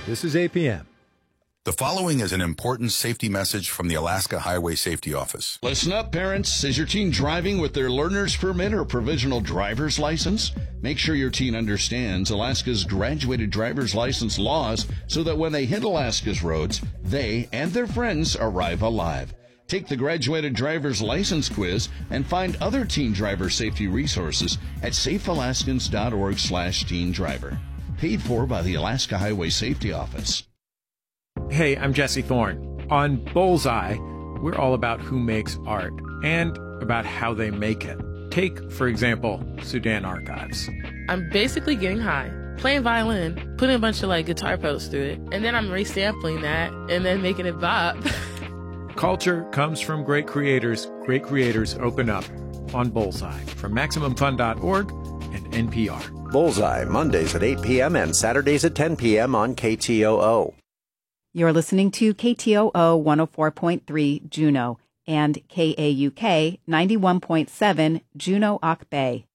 This is APM. The following is an important safety message from the Alaska Highway Safety Office. Listen up, parents. Is your teen driving with their learner's permit or provisional driver's license? Make sure your teen understands Alaska's graduated driver's license laws so that when they hit Alaska's roads, they and their friends arrive alive. Take the graduated driver's license quiz and find other teen driver safety resources at safealaskans.org/teen driver. Paid for by the Alaska Highway Safety Office. Hey, I'm Jesse Thorne. On Bullseye, we're all about who makes art and about how they make it. Take, for example, Sudan Archives. I'm basically getting high, playing violin, putting a bunch of guitar pedals through it, and then I'm resampling that and then making it bop. Culture comes from great creators. Great creators open up on Bullseye from MaximumFun.org and NPR. Bullseye, Mondays at 8 p.m. and Saturdays at 10 p.m. on KTOO. You're listening to KTOO 104.3 Juneau and KAUK 91.7 Juneau-Ak Bay.